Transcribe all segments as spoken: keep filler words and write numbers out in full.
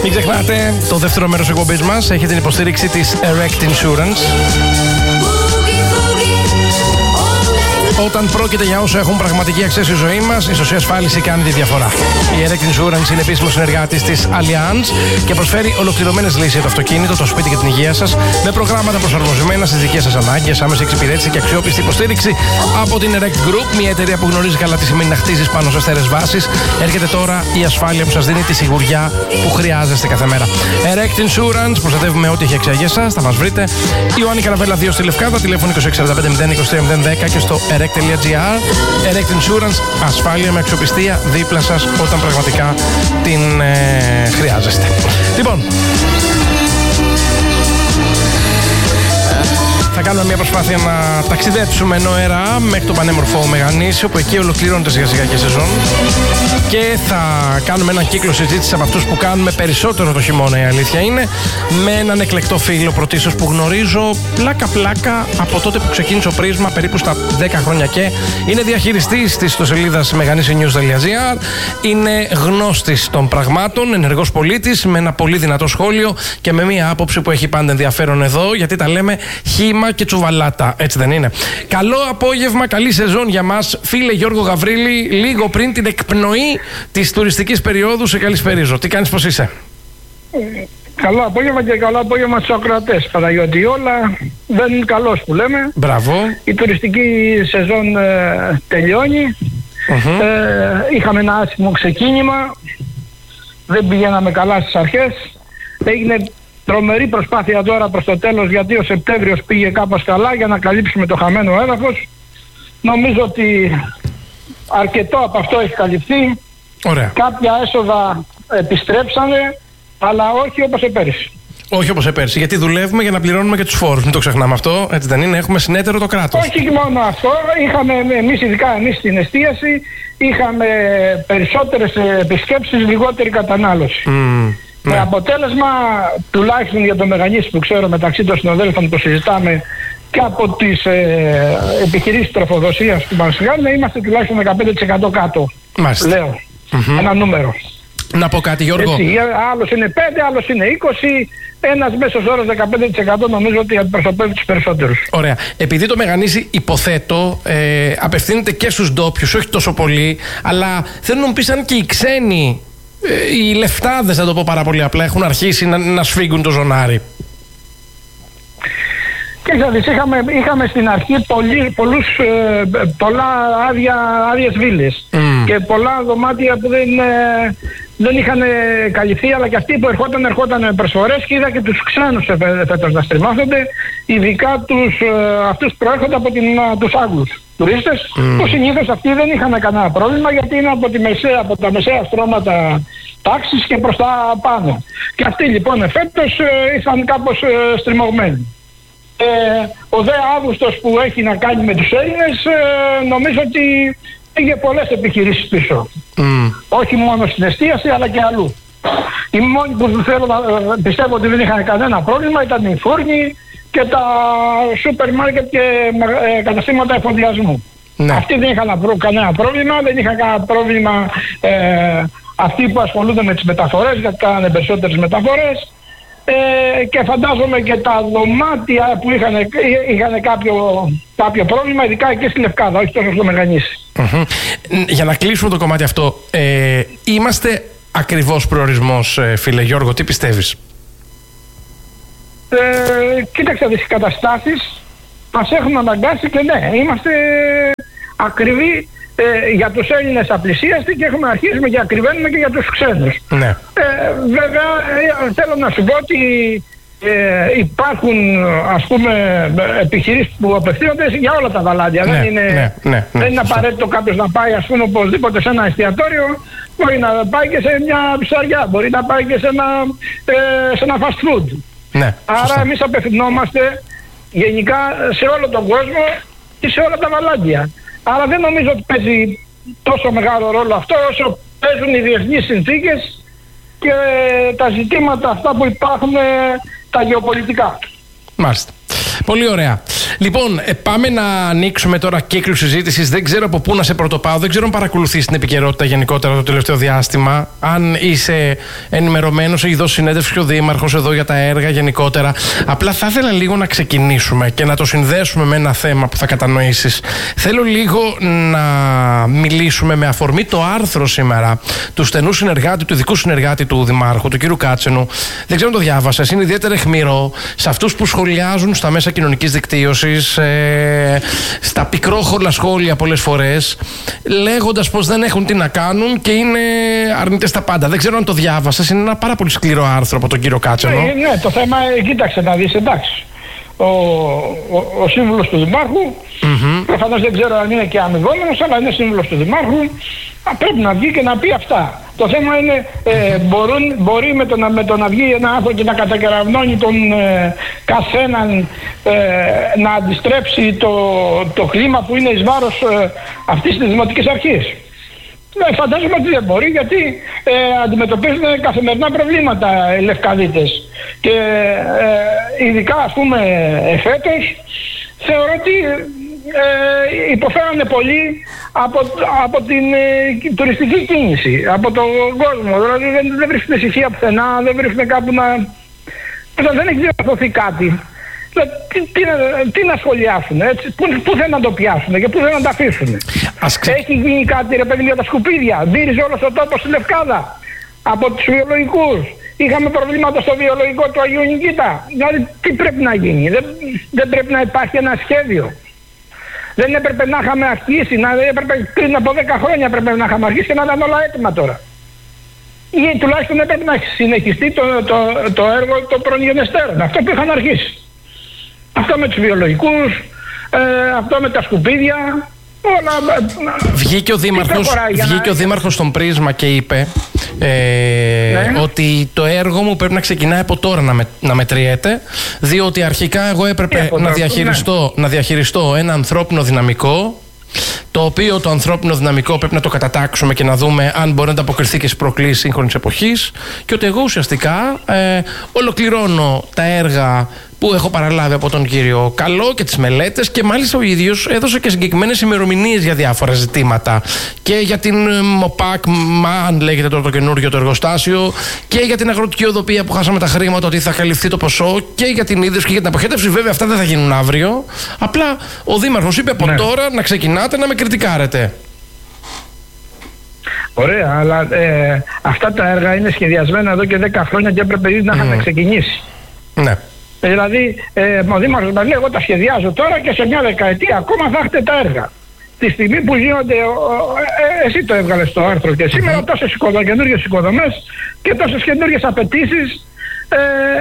Μην ξεχνάτε, το δεύτερο μέρος εκπομπής μας έχει την υποστήριξη της Erect Insurance. Όταν πρόκειται για όσο έχουν πραγματική αξία στη ζωή μας, η σωστή ασφάλιση κάνει τη διαφορά. Η Erect Insurance είναι επίσημος συνεργάτης της Allianz και προσφέρει ολοκληρωμένες λύσεις για το αυτοκίνητο, το σπίτι και την υγεία σας, με προγράμματα προσαρμοσμένα στις δικές σας ανάγκες, άμεση εξυπηρέτηση και αξιόπιστη υποστήριξη από την Erect Group, μια εταιρεία που γνωρίζει καλά τι σημαίνει να χτίζεις πάνω σε στέρεες βάσεις. Έρχεται τώρα η ασφάλεια που σας δίνει τη σιγουριά που χρειάζεστε κάθε μέρα. Erect Insurance, προστατεύουμε ό,τι έχει αξία για εσάς, θα μας βρείτε. Ιωάννη Καραβέλα δύο στη Λευκάδα, τηλέφωνο είκοσι έξι σαράντα πέντε μηδέν είκοσι τρία μηδέν δέκα και στο erect.gr. Erect Insurance, ασφάλεια με αξιοπιστία δίπλα σας όταν πραγματικά την ε, χρειάζεστε. Λοιπόν, θα κάνουμε μια προσπάθεια να ταξιδέψουμε νοερά μέχρι το πανέμορφο Μεγανήσιο, που εκεί ολοκληρώνεται σιγά σιγά και σεζόν, και θα κάνουμε έναν κύκλο συζήτησης από αυτούς που κάνουμε περισσότερο το χειμώνα, η αλήθεια είναι, με έναν εκλεκτό φίλο πρωτίστως που γνωρίζω πλάκα πλάκα από τότε που ξεκίνησε ο Πρίσμα, περίπου στα δέκα χρόνια, και είναι διαχειριστής της ιστοσελίδας meganisinews.gr, είναι γνώστης των πραγμάτων, ενεργός πολίτης με ένα πολύ δυνατό σχόλιο και με μια άποψη που έχει πάντα ενδιαφέρον εδώ, γιατί τα λέμε χύμα και τσουβαλάτα, έτσι δεν είναι? Καλό απόγευμα, καλή σεζόν για μας, φίλε Γιώργο Γαβρίλη, λίγο πριν την εκπνοή της τουριστικής περίοδου. Σε καλησπερίζω. Τι κάνεις, πώς είσαι? Ε, καλό απόγευμα και καλό απόγευμα στους ακροατές, Παναγιώτη. Όλα δεν είναι καλός που λέμε. Μπράβο. Η τουριστική σεζόν ε, τελειώνει. Mm-hmm. Ε, είχαμε ένα άσχημο ξεκίνημα. Δεν πηγαίναμε καλά στις αρχές. Έγινε τρομερή προσπάθεια τώρα προς το τέλος, γιατί ο Σεπτέμβριος πήγε κάπως καλά για να καλύψουμε το χαμένο έδαφος. Νομίζω ότι αρκετό από αυτό έχει καλυφθεί. Ωραία. Κάποια έσοδα επιστρέψανε, αλλά όχι όπως επέρυσι. Όχι όπως επέρυσι, γιατί δουλεύουμε για να πληρώνουμε και τους φόρους. Μην το ξεχνάμε αυτό, έτσι δεν είναι? Έχουμε συνέτερο το κράτος. Όχι μόνο αυτό. Είχαμε εμείς, ειδικά εμείς στην εστίαση, είχαμε περισσότερες επισκέψεις, λιγότερη κατανάλωση. Mm. Με ναι. αποτέλεσμα, τουλάχιστον για το Μεγανήσι που ξέρω μεταξύ των συνοδέλφων που συζητάμε και από τις ε, επιχειρήσεις τροφοδοσίας που μας κάνουν, είμαστε τουλάχιστον δεκαπέντε τοις εκατό κάτω. Μάλιστα. Λέω. Mm-hmm. Ένα νούμερο. Να πω κάτι, Γιώργο. Έτσι, άλλος είναι πέντε, άλλος είναι είκοσι. Ένας μέσος όρος δεκαπέντε τοις εκατό νομίζω ότι αντιπροσωπεύει τους περισσότερους. Ωραία. Επειδή το Μεγανήσι, υποθέτω, ε, απευθύνεται και στους ντόπιους, όχι τόσο πολύ, αλλά θέλω να μου πεις αν και οι ξένοι, ε, οι λεφτάδες, θα το πω πάρα πολύ απλά, έχουν αρχίσει να, να σφίγγουν το ζωνάρι. Και δηλαδή, είχαμε, είχαμε στην αρχή πολλοί, πολλούς, ε, πολλά άδεια, άδειες βίλες mm. και πολλά δωμάτια που δεν, ε, δεν είχαν καλυφθεί, αλλά και αυτοί που ερχόταν, ερχόταν με προσφορές, και είδα και τους ξένους φέτος να στριμώθονται, ειδικά τους, ε, αυτούς που προέρχονται από την, τους Άγγλους τουρίστες, mm. που συνήθως αυτοί δεν είχαν κανένα πρόβλημα, γιατί είναι από, τη μεσαία, από τα μεσαία στρώματα τάξης και προς τα πάνω. Και αυτοί λοιπόν φέτος ε, ήρθαν κάπως ε, στριμωγμένοι. Ε, ο δε Αύγουστος που έχει να κάνει με τους Έλληνες, ε, νομίζω ότι πήγε πολλές επιχειρήσεις πίσω. Mm. Όχι μόνο στην εστίαση αλλά και αλλού. Οι μόνοι που θέλω να πιστεύω ότι δεν είχαν κανένα πρόβλημα ήταν οι φούρνοι και τα σούπερ μάρκετ και ε, καταστήματα εφοδιασμού. Ναι. Αυτοί δεν είχαν κανένα πρόβλημα, δεν είχαν κανένα πρόβλημα ε, αυτοί που ασχολούνται με τις μεταφορές, γιατί κάνανε περισσότερες μεταφορές. Ε, και φαντάζομαι και τα δωμάτια που είχαν, είχαν κάποιο, κάποιο πρόβλημα, ειδικά εκεί στη Λευκάδα, όχι τόσο στο Μεγανήσι. Mm-hmm. Για να κλείσουμε το κομμάτι αυτό, ε, είμαστε ακριβώς προορισμός, ε, φίλε Γιώργο, τι πιστεύεις? Ε, κοίταξε, τις καταστάσεις μας έχουν αναγκάσει και ναι, είμαστε ακριβοί ε, για τους Έλληνες απλησίαστοι και έχουμε αρχίσουμε και ακριβένουμε και για τους ξένους. Ναι. Ε, βέβαια ε, θέλω να σου πω ότι ε, υπάρχουν, ας πούμε, επιχειρήσεις που απευθύνονται για όλα τα βαλάντια. Ναι, δεν είναι, ναι, ναι, ναι, δεν είναι απαραίτητο κάποιος να πάει, ας πούμε, οπωσδήποτε σε ένα εστιατόριο. Μπορεί να πάει και σε μια ψαριά, μπορεί να πάει και σε ένα, ε, σε ένα fast food. Ναι, άρα σωστά. Εμείς απευθυνόμαστε γενικά σε όλο τον κόσμο και σε όλα τα βαλάντια. Άρα δεν νομίζω ότι παίζει τόσο μεγάλο ρόλο αυτό όσο παίζουν οι διεθνείς συνθήκες και τα ζητήματα αυτά που υπάρχουν, τα γεωπολιτικά. Μάλιστα. Πολύ ωραία. Λοιπόν, ε, πάμε να ανοίξουμε τώρα κύκλου συζήτησης. Δεν ξέρω από πού να σε πρωτοπάω. Δεν ξέρω αν παρακολουθείς την επικαιρότητα γενικότερα το τελευταίο διάστημα. Αν είσαι ενημερωμένος, έχει δώσει συνέντευξη ο Δήμαρχος εδώ για τα έργα γενικότερα. Απλά θα ήθελα λίγο να ξεκινήσουμε και να το συνδέσουμε με ένα θέμα που θα κατανοήσεις. Θέλω λίγο να μιλήσουμε με αφορμή το άρθρο σήμερα του στενού συνεργάτη, του ειδικού συνεργάτη του Δημάρχου, του κ. Κάτσενου. Δεν ξέρω αν το διάβασες. Είναι ιδιαίτερα αιχμηρό σε αυτούς που σχολιάζουν στα μέσα κοινωνικής δικτύωσης, ε, στα πικρόχολα σχόλια πολλές φορές, λέγοντας πως δεν έχουν τι να κάνουν και είναι αρνητές στα πάντα. Δεν ξέρω αν το διάβασες. Είναι ένα πάρα πολύ σκληρό άρθρο από τον κύριο Κάτσενο. Ναι, ναι, το θέμα, κοίταξε να δεις, εντάξει. Ο, ο, ο σύμβουλος του Δημάρχου, mm-hmm. προφανώς δεν ξέρω αν είναι και αμοιβόμενος, αλλά είναι σύμβουλος του Δημάρχου, α, πρέπει να βγει και να πει αυτά. Το θέμα είναι, ε, μπορούν, μπορεί με το, να, με το να βγει ένα άνθρωπο και να κατακεραυνώνει τον ε, καθέναν, ε, να αντιστρέψει το, το κλίμα που είναι εις βάρος ε, αυτής της δημοτικής αρχής. Ναι, φαντάζομαι ότι δεν μπορεί, γιατί ε, αντιμετωπίζουν καθημερινά προβλήματα οι Λευκαδίτες. Και ε, ειδικά, ας πούμε, εφέτος, θεωρώ ότι ε, υποφέρανε πολύ από, από την ε, τουριστική κίνηση, από τον κόσμο. Δηλαδή δεν, δεν βρίσκουν ησυχία πουθενά, δεν βρίσκουν κάπου να... Δεν έχει διορθωθεί κάτι. Τι, τι, τι να σχολιάσουν, έτσι, πού, πού θέλουν να το πιάσουν και πού θέλουν να τα αφήσουν. Ξε... Έχει γίνει κάτι, ρε παιδί, για τα σκουπίδια. Δίριζε όλος ο τόπος στη Λευκάδα από τους βιολογικούς. Είχαμε προβλήματα στο βιολογικό του Αγίου Νικήτα. Δηλαδή τι πρέπει να γίνει, δεν, δεν πρέπει να υπάρχει ένα σχέδιο. Δεν έπρεπε να είχαμε αρχίσει, να, έπρεπε, πριν από δέκα χρόνια έπρεπε να είχαμε αρχίσει και να ήταν όλα έτοιμα τώρα. Ή τουλάχιστον έπρεπε να συνεχιστεί το, το, το, το έργο των προγενεστέρων, αυτό που είχαν αρχίσει. Αυτό με τους βιολογικούς, ε, αυτό με τα σκουπίδια, όλα... Βγήκε ο Δήμαρχος, βγήκε να... ο Δήμαρχος στον Πρίσμα και είπε ε, ναι. ότι το έργο μου πρέπει να ξεκινάει από τώρα να, με, να μετριέται, διότι αρχικά εγώ έπρεπε να διαχειριστώ, ναι. να διαχειριστώ ένα ανθρώπινο δυναμικό, το οποίο το ανθρώπινο δυναμικό πρέπει να το κατατάξουμε και να δούμε αν μπορεί να ανταποκριθεί και στις προκλήσεις σύγχρονης εποχής, και ότι εγώ ουσιαστικά ε, ολοκληρώνω τα έργα που έχω παραλάβει από τον κύριο Καλό και τις μελέτες, και μάλιστα ο ίδιος έδωσε και συγκεκριμένες ημερομηνίες για διάφορα ζητήματα, και για την ΜΟΠΑΚ, αν λέγεται τώρα το καινούργιο το εργοστάσιο, και για την αγροτική οδοπία που χάσαμε τα χρήματα, ότι θα καλυφθεί το ποσό, και για την ίδρυση και για την αποχέτευση. Βέβαια αυτά δεν θα γίνουν αύριο. Απλά ο Δήμαρχος είπε από ναι. τώρα να ξεκινάτε να με κριτικάρετε. Ωραία, αλλά ε, αυτά τα έργα είναι σχεδιασμένα εδώ και δέκα χρόνια και έπρεπε ήδη να είχαν mm. ξεκινήσει. Ναι. Δηλαδή, ε, ο Δήμαρχος μας λέει, εγώ τα σχεδιάζω τώρα και σε μια δεκαετία ακόμα θα έχετε τα έργα. Τη στιγμή που γίνονται, ο, ο, ε, εσύ το έβγαλες στο άρθρο και σήμερα, mm-hmm. τόσες καινούργιες οικοδομές και τόσες καινούργιες απαιτήσεις ε,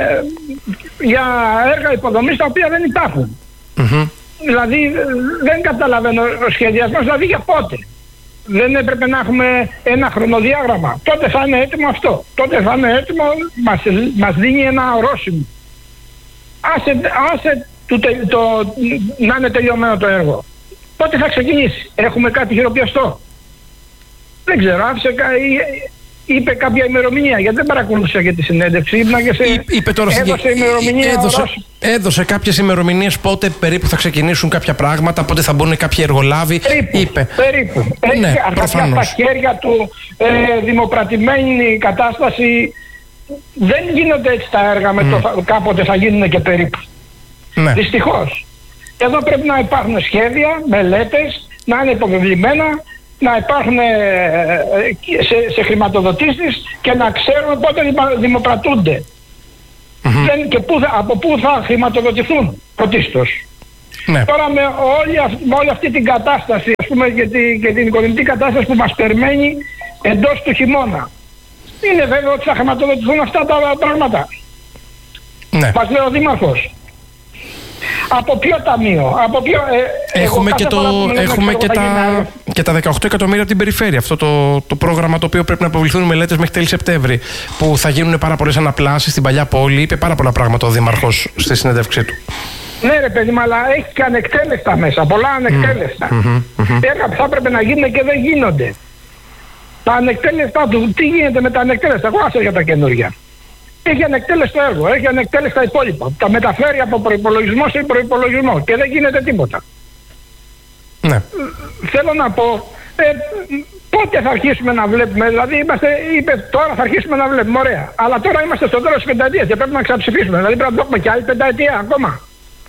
για έργα υποδομής τα οποία δεν υπάρχουν. Mm-hmm. Δηλαδή, δεν καταλαβαίνω ο σχεδιασμός, δηλαδή για πότε. Δεν έπρεπε να έχουμε ένα χρονοδιάγραμμα. Τότε θα είναι έτοιμο αυτό. Τότε θα είναι έτοιμο, μας, μας δίνει ένα ορόσημο. Άσε, άσε το, το, το, να είναι τελειωμένο το έργο. Πότε θα ξεκινήσει, έχουμε κάτι χειροπιαστό. Δεν ξέρω, άφησε, είπε κάποια ημερομηνία, γιατί δεν παρακολούθησα και τη συνέντευξη. Και σε, Εί, είπε τώρα έδωσε, ημερομηνία έδωσε, έδωσε κάποιες ημερομηνίες πότε περίπου θα ξεκινήσουν κάποια πράγματα, πότε θα μπουν κάποιοι εργολάβοι. Περίπου, είπε. περίπου. Ναι, Έχει αρκετά στα χέρια του ε, δημοπρατημένη κατάσταση. Δεν γίνονται έτσι τα έργα με mm. το κάποτε θα γίνουν και περίπου. Ναι. Δυστυχώς. Εδώ πρέπει να υπάρχουν σχέδια, μελέτες, να είναι υποβεβλημένα, να υπάρχουν ε, σε, σε χρηματοδοτήσεις και να ξέρουν πότε δημοπρατούνται. Mm-hmm. Δεν, και που θα, από πού θα χρηματοδοτηθούν πρωτίστως. Ναι. Τώρα με όλη, με όλη αυτή την κατάσταση, ας πούμε, και, τη, και την οικονομική κατάσταση που μας περιμένει εντός του χειμώνα, είναι βέβαιο ότι θα χρηματοδοτηθούν αυτά τα πράγματα. Ναι. Μας λέει ο Δήμαρχος. Από ποιο ταμείο, από ποιο... Ε, έχουμε και, το, έχουμε και, τα, και τα δεκαοκτώ εκατομμύρια από την περιφέρεια. Αυτό το, το πρόγραμμα το οποίο πρέπει να αποβληθούν μελέτες μέχρι τέλη Σεπτέμβρη. Που θα γίνουν πάρα πολλές αναπλάσεις στην παλιά πόλη. Είπε πάρα πολλά πράγματα ο Δήμαρχος στη συνέντευξή του. Ναι ρε παιδί μου, αλλά έχει και ανεκτέλεστα μέσα. Πολλά ανεκτέλεστα. Mm-hmm, mm-hmm. Έργα που θα έπρεπε να γίνουν και δεν γίνονται. Τα ανεκτέλεστα του, τι γίνεται με τα ανεκτέλεστα, εγώ άσε για τα καινούργια. Έχει ανεκτέλεστο έργο, έχει ανεκτέλεστα υπόλοιπα. Τα μεταφέρει από προϋπολογισμό σε προϋπολογισμό και δεν γίνεται τίποτα. Ναι. Θέλω να πω, ε, πότε θα αρχίσουμε να βλέπουμε, δηλαδή είμαστε, είπε τώρα θα αρχίσουμε να βλέπουμε, ωραία. Αλλά τώρα είμαστε στο τέλος της πενταετίας και πρέπει να ξαψηφίσουμε, δηλαδή πρέπει να το έχουμε και άλλη πενταετία ακόμα.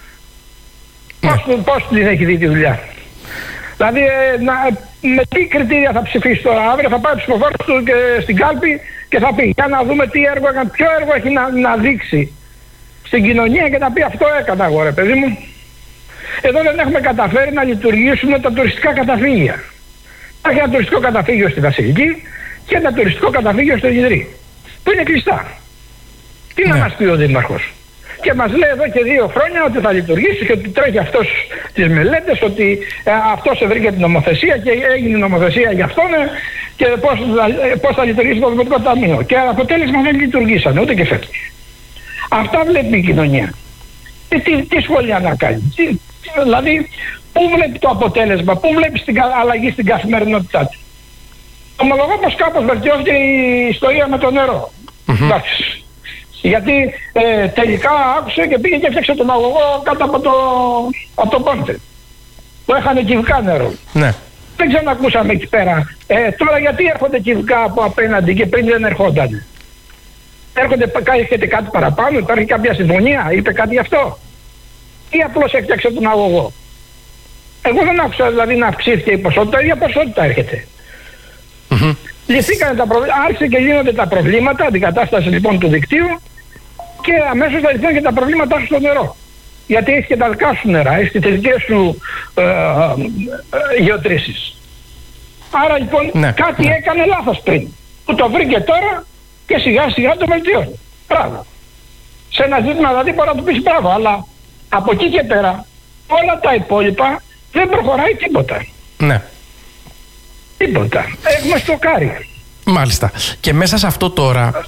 Ναι. Πώς, πώς την έχει δει τη δουλειά. Δηλαδή ε, να, με τι κριτήρια θα ψηφίσει τώρα, αύριο θα πάει ο ψηφοφόρος του και στην κάλπη και θα πει, για να δούμε τι έργο έκανε, ποιο έργο έχει να, να δείξει στην κοινωνία και να πει αυτό έκανα εγώ ρε παιδί μου. Εδώ δεν έχουμε καταφέρει να λειτουργήσουμε τα τουριστικά καταφύγια. Υπάρχει ένα τουριστικό καταφύγιο στη Βασιλική και ένα τουριστικό καταφύγιο στο Ιδρύ, που είναι κλειστά. Τι να μας πει ο Δήμαρχος. Και μας λέει εδώ και δύο χρόνια ότι θα λειτουργήσει και ότι τρέχει αυτός τις μελέτες, ότι ε, αυτός βρήκε την νομοθεσία και έγινε νομοθεσία για αυτόν ε, και πώς θα, ε, πώς θα λειτουργήσει το Δημοτικό Ταμείο. Και αποτέλεσμα δεν λειτουργήσανε ούτε και φέτος. Αυτά βλέπει η κοινωνία. Τι, τι, τι σχόλια να κάνει. Τι, δηλαδή, πού βλέπει το αποτέλεσμα, πού βλέπει την αλλαγή στην καθημερινότητά του. Ομολογώ πως κάπως βελτιώθηκε η ιστορία με το νερό. Mm-hmm. Εντάξει. Γιατί ε, τελικά άκουσε και πήγε και έφτιαξε τον αγωγό κάτω από το, από το Πόντε. Που έχανε κυβικά νερό. Ναι. Δεν ξανακούσαμε εκεί πέρα. Ε, τώρα γιατί έρχονται κυβικά από απέναντι και πριν δεν ερχόταν. Έρχονται, έρχεται κάτι παραπάνω, υπάρχει κάποια συμφωνία, είπε κάτι γι' αυτό. Ή απλώς έφτιαξε τον αγωγό. Εγώ δεν άκουσα δηλαδή να αυξήθηκε η ποσότητα, η ίδια ποσότητα έρχεται. Mm-hmm. Λυθήκανε τα προβλήματα, άρχισε και λύνονται τα προβλήματα, αντικατάσταση λοιπόν του δικτύου και αμέσως θα λυθούν και τα προβλήματά σου στο νερό. Γιατί έχει και τα δικά σου νερά, έχει τις δικές σου ε, ε, ε, γεωτρήσεις. Άρα λοιπόν ναι, κάτι ναι. έκανε λάθος πριν, που το βρήκε τώρα και σιγά σιγά το βελτιώνει. Μπράβο. Σε ένα ζήτημα δηλαδή μπορεί να του πεις μπράβο, αλλά από εκεί και πέρα όλα τα υπόλοιπα δεν προχωράει τίποτα. Ναι. Τίποτα. Έχουμε στοκάρει. Μάλιστα. Και μέσα σε αυτό τώρα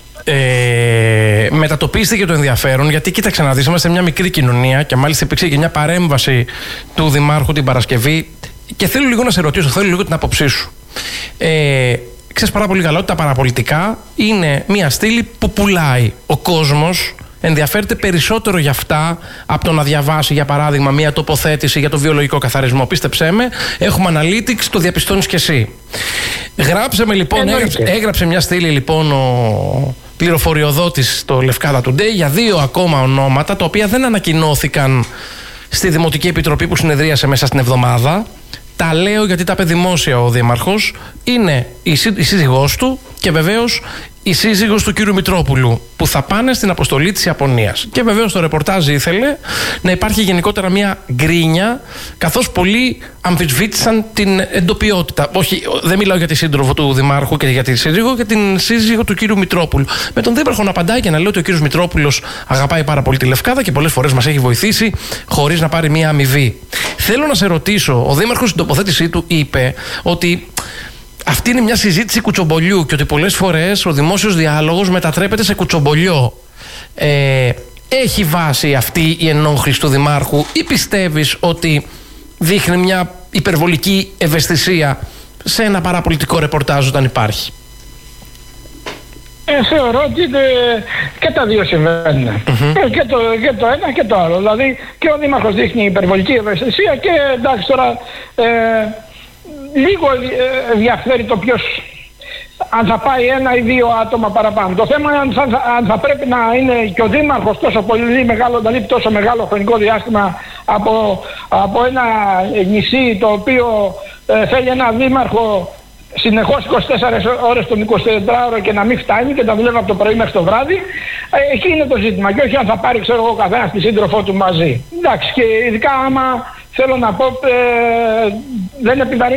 ε, μετατοπίστηκε το ενδιαφέρον, γιατί κοίταξε να δεις, είμαστε μια μικρή κοινωνία και μάλιστα υπήρξε και μια παρέμβαση του Δημάρχου την Παρασκευή και θέλω λίγο να σε ρωτήσω, θέλω λίγο την άποψή σου. Ε, ξέρεις πάρα πολύ καλά ότι τα παραπολιτικά είναι μια στήλη που πουλάει. Ο κόσμος ενδιαφέρεται περισσότερο για αυτά από το να διαβάσει, για παράδειγμα, μια τοποθέτηση για το βιολογικό καθαρισμό. Πίστεψέ με, έχουμε analytics, το διαπιστώνεις κι εσύ. Γράψε με λοιπόν, έγραψε, έγραψε μια στήλη λοιπόν ο πληροφοριοδότης στο Λευκάδα Today για δύο ακόμα ονόματα, τα οποία δεν ανακοινώθηκαν στη Δημοτική Επιτροπή που συνεδρίασε μέσα στην εβδομάδα. Τα λέω γιατί τα είπε δημόσια ο Δήμαρχος. Είναι η, σύ, η σύζυγός του και βεβαίως η σύζυγος του κύριου Μητρόπουλου, που θα πάνε στην αποστολή της Ιαπωνίας. Και βεβαίως το ρεπορτάζ ήθελε να υπάρχει γενικότερα μια γκρίνια, καθώς πολλοί αμφισβήτησαν την εντοπιότητα. Όχι, δεν μιλάω για τη σύντροφο του Δημάρχου και για τη σύζυγο, για την σύζυγο του κύριου Μητρόπουλου. Με τον Δήμαρχο να απαντάει και να λέει ότι ο κύριος Μητρόπουλος αγαπάει πάρα πολύ τη Λευκάδα και πολλές φορές μας έχει βοηθήσει χωρίς να πάρει μια αμοιβή. Θέλω να σε ρωτήσω, ο Δήμαρχος στην τοποθέτησή του είπε ότι αυτή είναι μια συζήτηση κουτσομπολιού και ότι πολλές φορές ο δημόσιος διάλογος μετατρέπεται σε κουτσομπολιό. Ε, έχει βάση αυτή η ενόχληση του Δημάρχου ή πιστεύεις ότι δείχνει μια υπερβολική ευαισθησία σε ένα παραπολιτικό ρεπορτάζ όταν υπάρχει? Ε, θεωρώ ότι ε, και τα δύο συμβαίνουν. Mm-hmm. Ε, και, το, και το ένα και το άλλο. Δηλαδή και ο Δήμαρχος δείχνει υπερβολική ευαισθησία και εντάξει τώρα ε, λίγο ε, διαφέρει το ποιος, αν θα πάει ένα ή δύο άτομα παραπάνω. Το θέμα είναι αν θα, αν θα πρέπει να είναι και ο Δήμαρχος τόσο πολύ μεγάλο, δηλαδή τόσο μεγάλο χρονικό διάστημα από, από ένα νησί το οποίο ε, θέλει ένα Δήμαρχο συνεχώς είκοσι τέσσερις ώρες τον εικοσιτετράωρο και να μην φτάνει και τα δουλεύει από το πρωί μέχρι το βράδυ. Ε, εκεί είναι το ζήτημα. Και όχι αν θα πάρει, ξέρω εγώ, καθένας τη σύντροφό του μαζί. Εντάξει, και ειδικά άμα θέλω να πω, ε, δεν επιβαρύνει